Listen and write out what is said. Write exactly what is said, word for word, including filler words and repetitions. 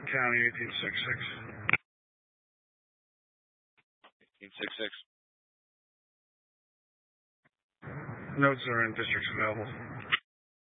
County, eighteen sixty-six. eighteen sixty-six. Notes are in districts available.